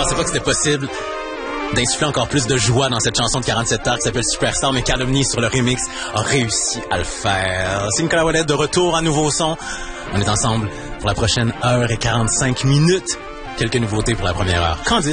pensais pas que c'était possible d'insuffler encore plus de joie dans cette chanson de 47 heures qui s'appelle Superstar, mais Calomnie sur le remix a réussi à le faire. C'est Nicolas Ouellet de retour à Nouveau Son. On est ensemble pour la prochaine heure et 45 minutes. Quelques nouveautés pour la première heure. Candice.